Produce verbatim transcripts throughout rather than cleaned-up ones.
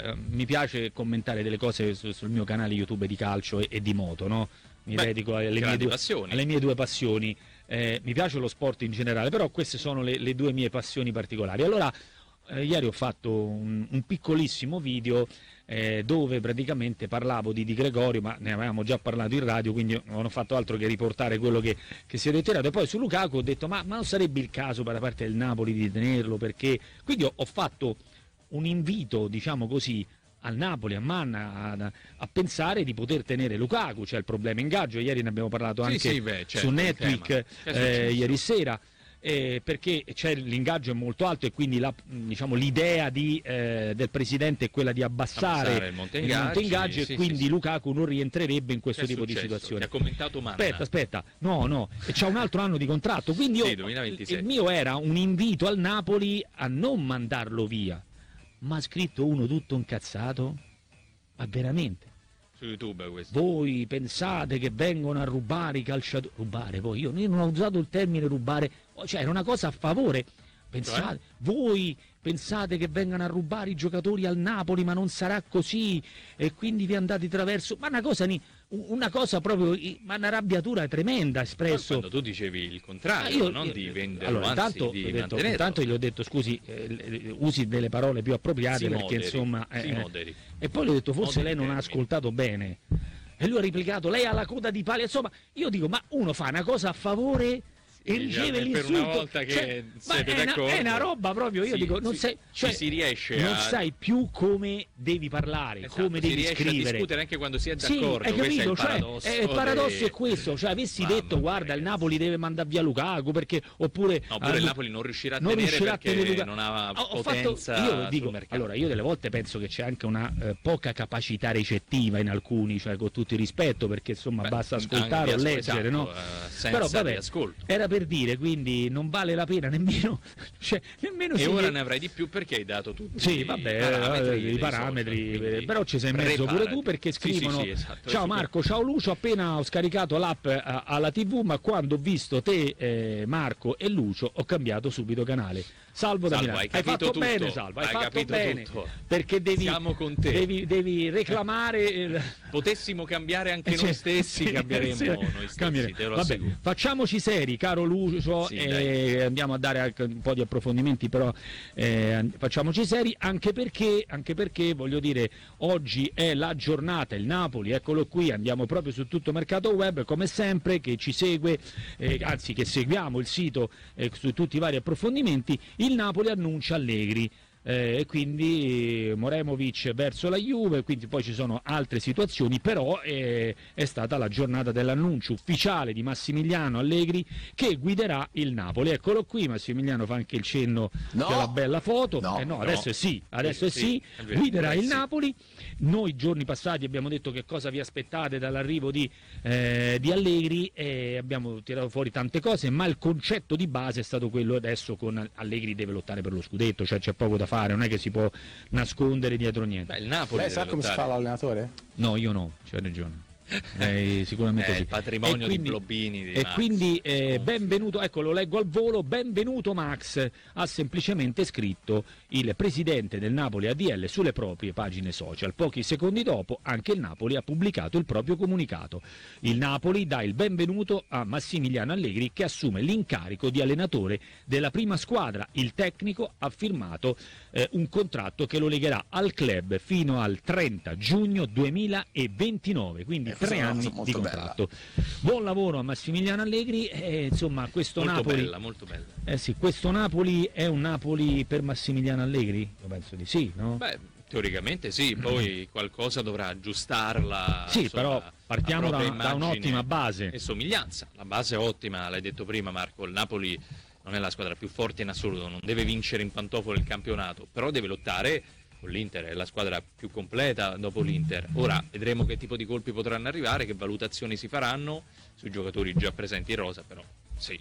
eh, mi piace commentare delle cose su, sul mio canale YouTube di calcio e, e di moto, no? Mi Beh, dedico alle mie, due, alle mie due passioni. Eh, mi piace lo sport in generale, però queste sono le, le due mie passioni particolari. Allora, eh, ieri ho fatto un, un piccolissimo video eh, dove praticamente parlavo di Di Gregorio, ma ne avevamo già parlato in radio, quindi non ho fatto altro che riportare quello che, che si è reiterato. E poi su Lukaku ho detto, ma, ma non sarebbe il caso per la parte del Napoli di tenerlo? Perché quindi ho, ho fatto un invito, diciamo così, al Napoli, a Manna, a, a pensare di poter tenere Lukaku. C'è il problema ingaggio, ieri ne abbiamo parlato anche sì, sì, beh, certo, su Netflix eh, ieri sera, eh, perché c'è l'ingaggio è molto alto e quindi la, diciamo, l'idea di, eh, del presidente è quella di abbassare, abbassare il monte ingaggi, ingaggi sì, e quindi sì, Lukaku non rientrerebbe in questo tipo successo? di situazione. Ti ha commentato Manna. Aspetta, aspetta, no, no, e c'ha un altro anno di contratto, quindi io, sì, duemilaventisei. Il mio era un invito al Napoli a non mandarlo via. Ma ha scritto uno tutto incazzato? Ma veramente? Su YouTube questo. Voi pensate che vengono a rubare i calciatori? Rubare poi? Io, io non ho usato il termine rubare, cioè era una cosa a favore. Pensate, cioè? Voi pensate che vengano a rubare i giocatori al Napoli, ma non sarà così e quindi vi andate attraverso, ma una cosa, una cosa proprio, ma una arrabbiatura tremenda espresso. Ma quando tu dicevi il contrario, io, non di venderlo, allora, anzi intanto, di detto, mantenerlo. Intanto gli ho detto scusi, eh, usi delle parole più appropriate si perché moderi, insomma si eh, moderi. E poi gli ho detto forse moderi lei non termini. ha ascoltato bene e lui ha replicato lei ha la coda di pali, insomma io dico ma uno fa una cosa a favore e riceve l'insulto, per una volta che cioè, siete è d'accordo, una, è una roba proprio, io sì, dico non sì, sai, cioè, si riesce non a... sai più come devi parlare, esatto, come devi si riesce scrivere, a discutere anche quando si è sì, d'accordo. hai capito, questo è il cioè, paradosso, eh, il paradosso de... è questo, cioè avessi Mamma detto guarda il Napoli deve mandare via Lukaku perché oppure no, oppure eh, il Napoli non riuscirà a non tenere riuscirà perché a tenere non ha ho potenza fatto, io dico, sul mercato. allora io delle volte penso che c'è anche una eh, poca capacità recettiva in alcuni, cioè con tutto il rispetto, perché insomma Beh, basta ascoltare o leggere, esatto, no? Uh, però vabbè, ascolto. Era per dire, quindi non vale la pena nemmeno, cioè, nemmeno e ora gli... ne avrai di più perché hai dato tutti sì, vabbè, i parametri, i parametri social, però ci sei messo pure tu perché scrivono sì, sì, sì, esatto, ciao Marco, ciao Lucio, appena ho scaricato l'app a, alla tivù ma quando ho visto te eh, Marco e Lucio ho cambiato subito canale. Salvo, da Salvo hai, hai fatto tutto, bene, Salvo, hai, hai fatto bene tutto. Perché devi, siamo con te. devi, devi reclamare eh, potessimo cambiare anche eh, noi stessi, sì, cambieremo sì, noi stessi, cambieremo. te lo Vabbè, assicuro. facciamoci seri, caro Lucio, sì, e andiamo a dare anche un po' di approfondimenti, però eh, facciamoci seri, anche perché, anche perché voglio dire, oggi è la giornata, il Napoli, eccolo qui, andiamo proprio su tutto Mercato Web, come sempre, che ci segue, eh, anzi che seguiamo il sito eh, su tutti i vari approfondimenti, il Napoli annuncia Allegri. E eh, quindi Moremovic verso la Juve, quindi poi ci sono altre situazioni, però eh, è stata la giornata dell'annuncio ufficiale di Massimiliano Allegri che guiderà il Napoli. Eccolo qui, Massimiliano fa anche il cenno no. della bella foto, no, eh no, no. adesso è sì, adesso è sì, è vero, guiderà eh, il sì. Napoli. Noi giorni passati abbiamo detto che cosa vi aspettate dall'arrivo di, eh, di Allegri e abbiamo tirato fuori tante cose, ma il concetto di base è stato quello. Adesso con Allegri deve lottare per lo scudetto, cioè c'è poco da fare, non è che si può nascondere dietro niente. Beh, il Napoli lei sa come lottare. si fa l'allenatore? No, io no, c'hai ragione. Eh, sicuramente è sì. il patrimonio e quindi, di Blobini di e Max. quindi eh, benvenuto, ecco lo leggo al volo, benvenuto Max, ha semplicemente scritto il presidente del Napoli A D L sulle proprie pagine social. Pochi secondi dopo anche il Napoli ha pubblicato il proprio comunicato. Il Napoli dà il benvenuto a Massimiliano Allegri che assume l'incarico di allenatore della prima squadra. Il tecnico ha firmato eh, un contratto che lo legherà al club fino al trenta giugno duemilaventinove, quindi tre anni di contratto. Bella. Buon lavoro a Massimiliano Allegri, eh, insomma questo molto Napoli bella, molto bella. Eh sì, questo Napoli è un Napoli per Massimiliano Allegri? Io penso di sì, no? Beh, teoricamente sì, poi qualcosa dovrà aggiustarla. Sì, insomma, però partiamo da, da un'ottima base. E somiglianza, la base è ottima, l'hai detto prima Marco, il Napoli non è la squadra più forte in assoluto, non deve vincere in pantofole il campionato, però deve lottare con l'Inter, è la squadra più completa dopo l'Inter. Ora vedremo che tipo di colpi potranno arrivare, che valutazioni si faranno sui giocatori già presenti in rosa, però sì,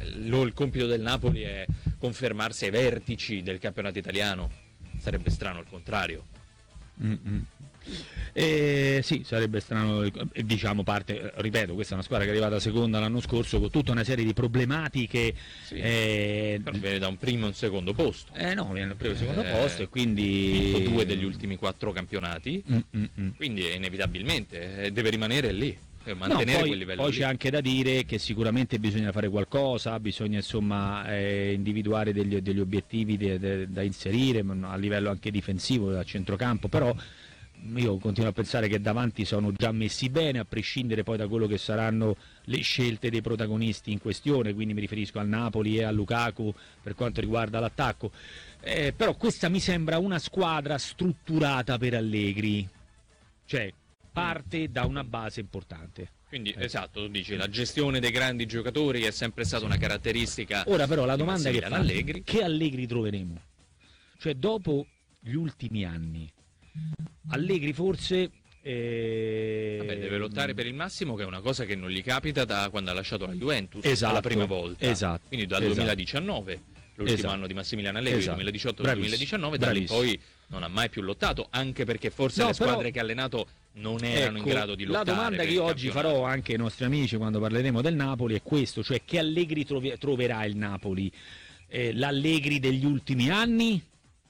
il compito del Napoli è confermarsi ai vertici del campionato italiano, sarebbe strano il contrario. Mm-hmm. Eh, sì, sarebbe strano, diciamo parte, ripeto, questa è una squadra che è arrivata seconda l'anno scorso con tutta una serie di problematiche, sì, eh, però viene da un primo e un secondo posto, eh no, viene dal primo e secondo eh, posto e quindi vinto due degli ultimi quattro campionati, Mm-mm. quindi inevitabilmente eh, deve rimanere lì, mantenere no, poi, quel livello poi lì. C'è anche da dire che sicuramente bisogna fare qualcosa, bisogna insomma eh, individuare degli, degli obiettivi de, de, da inserire a livello anche difensivo, a centrocampo, però io continuo a pensare che davanti sono già messi bene, a prescindere poi da quello che saranno le scelte dei protagonisti in questione, quindi mi riferisco al Napoli e a Lukaku per quanto riguarda l'attacco, eh, però questa mi sembra una squadra strutturata per Allegri, cioè parte da una base importante. Quindi eh. esatto, tu dici la gestione dei grandi giocatori è sempre stata una caratteristica. Ora però la domanda è che fa, Allegri. che Allegri troveremo? Cioè dopo gli ultimi anni Allegri forse eh... Vabbè, deve lottare per il massimo, che è una cosa che non gli capita da quando ha lasciato la Juventus, esatto, la prima volta, esatto, quindi dal esatto. duemiladiciannove, l'ultimo esatto. anno di Massimiliano Allegri, esatto. duemiladiciotto duemiladiciannove, da lì poi non ha mai più lottato, anche perché forse no, le squadre però... che ha allenato non erano ecco, in grado di lottare. La domanda che io oggi farò anche ai nostri amici quando parleremo del Napoli è questo, cioè che Allegri trovi- troverà il Napoli? Eh, L'Allegri degli ultimi anni?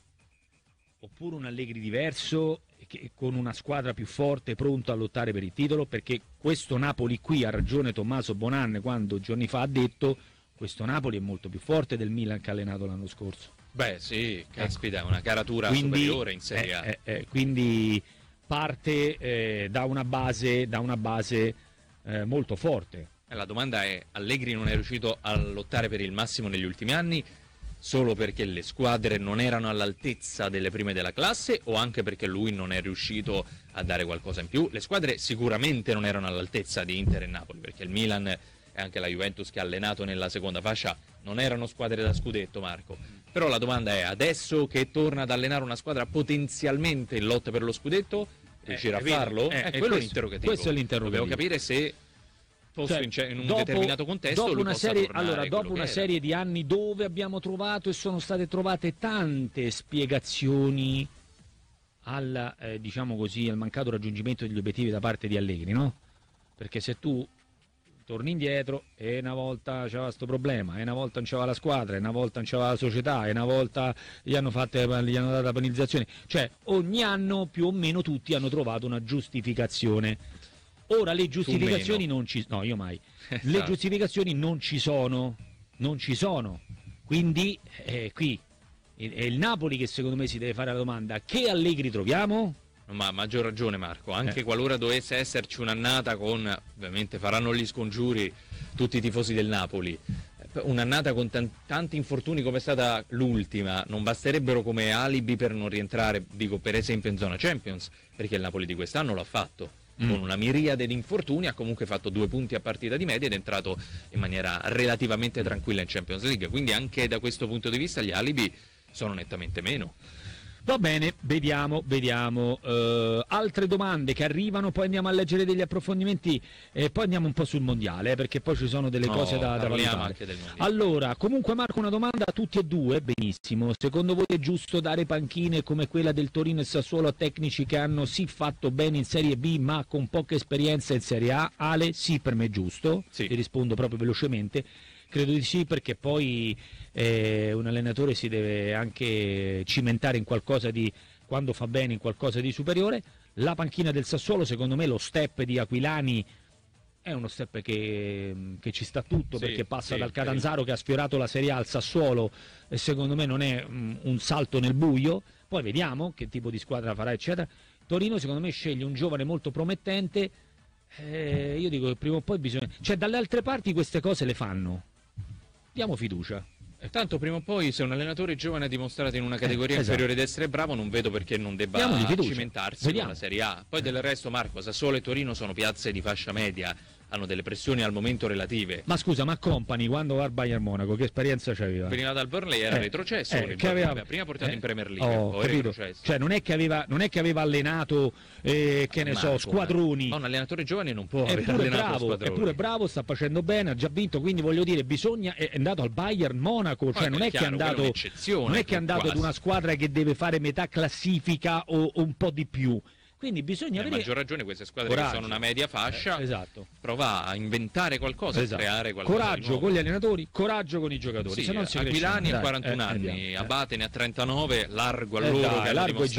Oppure un Allegri diverso, che, con una squadra più forte, pronto a lottare per il titolo? Perché questo Napoli qui, ha ragione Tommaso Bonan quando giorni fa ha detto, questo Napoli è molto più forte del Milan che ha allenato l'anno scorso. Beh sì, caspita, è una caratura quindi, superiore in Serie A. Eh, eh, eh, quindi parte eh, da una base, da una base eh, molto forte. La domanda è, Allegri non è riuscito a lottare per il massimo negli ultimi anni solo perché le squadre non erano all'altezza delle prime della classe o anche perché lui non è riuscito a dare qualcosa in più? Le squadre sicuramente non erano all'altezza di Inter e Napoli, perché il Milan e anche la Juventus che ha allenato nella seconda fascia non erano squadre da scudetto, Marco. Però la domanda è, adesso che torna ad allenare una squadra potenzialmente in lotta per lo scudetto, riuscirà eh, a farlo? Eh, è eh, quello questo, l'interrogativo. Questo è l'interrogativo. Dobbiamo capire se posto cioè, in, in un dopo, determinato contesto dopo lui una possa serie, tornare allora, dopo una che serie di anni dove abbiamo trovato e sono state trovate tante spiegazioni al, eh, diciamo così, al mancato raggiungimento degli obiettivi da parte di Allegri, no? Perché se tu torni indietro e una volta c'era questo problema, e una volta non c'era la squadra, e una volta non c'era la società, e una volta gli hanno, fatte, gli hanno dato la penalizzazione, cioè ogni anno più o meno tutti hanno trovato una giustificazione. Ora le giustificazioni non ci no io mai esatto. Le giustificazioni non ci sono non ci sono quindi eh, qui è il Napoli che secondo me si deve fare la domanda: che Allegri troviamo? Ma a maggior ragione, Marco, anche eh. qualora dovesse esserci un'annata con, ovviamente faranno gli scongiuri tutti i tifosi del Napoli, un'annata con t- tanti infortuni come è stata l'ultima, non basterebbero come alibi per non rientrare, dico per esempio in zona Champions, perché il Napoli di quest'anno l'ha fatto. Mm. Con una miriade di infortuni ha comunque fatto due punti a partita di media ed è entrato in maniera relativamente tranquilla in Champions League, quindi anche da questo punto di vista gli alibi sono nettamente meno. Va bene, vediamo, vediamo. Uh, altre domande che arrivano, poi andiamo a leggere degli approfondimenti e poi andiamo un po' sul mondiale, eh, perché poi ci sono delle no, cose da, da valutare. Anche del mondiale. Allora, comunque Marco, una domanda a tutti e due, benissimo. Secondo voi è giusto dare panchine come quella del Torino e Sassuolo a tecnici che hanno sì fatto bene in Serie B ma con poca esperienza in Serie A? Ale, sì, per me è giusto. Sì. Ti rispondo proprio velocemente. Credo di sì, perché poi eh, un allenatore si deve anche cimentare in qualcosa di, quando fa bene, in qualcosa di superiore. La panchina del Sassuolo, secondo me lo step di Aquilani è uno step che, che ci sta tutto, sì, perché passa sì, dal Catanzaro che ha sfiorato la Serie A al Sassuolo e secondo me non è um, un salto nel buio. Poi vediamo che tipo di squadra farà, eccetera. Torino secondo me sceglie un giovane molto promettente, eh, io dico che prima o poi bisogna, cioè dalle altre parti queste cose le fanno. Diamo fiducia. E tanto prima o poi, se un allenatore giovane ha dimostrato in una categoria eh, esatto. inferiore di essere bravo, non vedo perché non debba cimentarsi con la Serie A. Poi del resto, Marco, Sassuolo e Torino sono piazze di fascia media, hanno delle pressioni al momento relative. Ma scusa, ma Company quando va al Bayern Monaco che esperienza c'aveva? Veniva dal Burnley, era eh, retrocesso, eh, che aveva, aveva prima portato eh, in Premier League, oh, poi retrocesso. Cioè non è che aveva, non è che aveva allenato eh, che ne Marco, so, squadroni. Ma un allenatore giovane non può è aver pure allenato bravo, squadroni. È pure bravo, sta facendo bene, ha già vinto, quindi voglio dire, bisogna è andato al Bayern Monaco, cioè Poi non è, chiaro, che è andato non è che è andato quasi. ad una squadra che deve fare metà classifica o, o un po' di più. Quindi bisogna a vedere. maggior ragione queste squadre Coraggio. che sono una media fascia, eh, esatto. prova a inventare qualcosa, esatto. a creare qualcosa. Coraggio con gli allenatori, coraggio con i giocatori. Sì, Se non si Aquilani ha cresce, quarantuno dai, anni, eh, Abate ne ha trentanove, largo a eh, loro dai, che largo hanno dimostrato